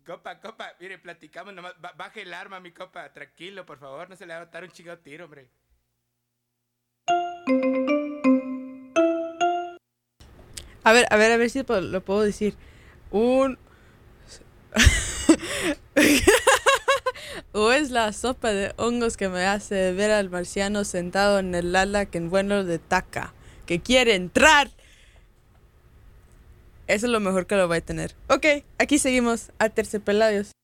Copa, mire, platicamos nomás. Baje el arma, mi copa. Tranquilo, por favor. No se le va a dar un chingado tiro, hombre. A ver si lo puedo decir. Un... O es la sopa de hongos que me hace ver al marciano sentado en el ala que en vuelo de taca, que quiere entrar. Eso es lo mejor que lo va a tener. Ok, aquí seguimos a Terciopelados.